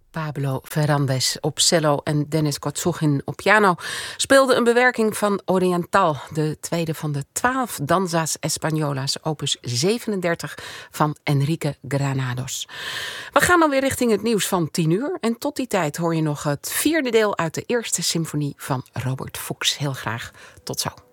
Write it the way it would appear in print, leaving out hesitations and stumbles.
Pablo Ferrandez op cello en Dennis Kotsugin op piano speelden een bewerking van Oriental, de tweede van de 12 Danzas Españolas, opus 37 van Enrique Granados. We gaan dan weer richting het nieuws van 10:00 en tot die tijd hoor je nog het 4e deel uit de eerste symfonie van Robert Fuchs. Heel graag tot zo.